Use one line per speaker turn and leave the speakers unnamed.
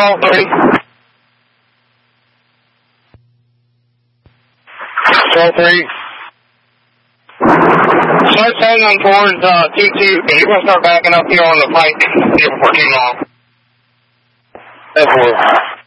call 30. 12-3. Start setting on towards 2-2. You're going to start backing up here on the pike here before too long. 10-4.